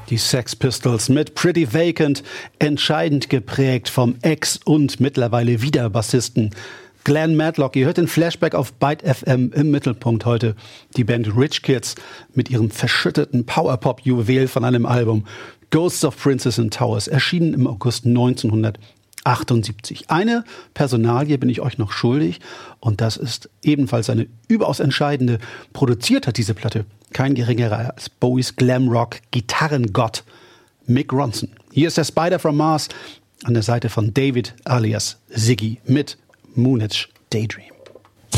Die Sex Pistols mit Pretty Vacant, entscheidend geprägt vom Ex- und mittlerweile wieder Bassisten Glenn Matlock. Ihr hört den Flashback auf Byte FM. Im Mittelpunkt heute die Band Rich Kids mit ihrem verschütteten Powerpop-Juwel von einem Album Ghosts of Princes and Towers, erschienen im August 1978. Eine Personalie bin ich euch noch schuldig und das ist ebenfalls eine überaus entscheidende. Produziert hat diese Platte kein geringerer als Bowies Glamrock-Gitarrengott Mick Ronson. Hier ist der Spider from Mars an der Seite von David alias Ziggy mit Moonage Daydream.